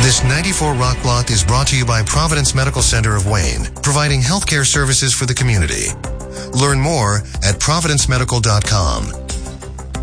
This 94 Rock Block is brought to you by Providence Medical Center of Wayne, providing healthcare services for the community. Learn more at providencemedical.com.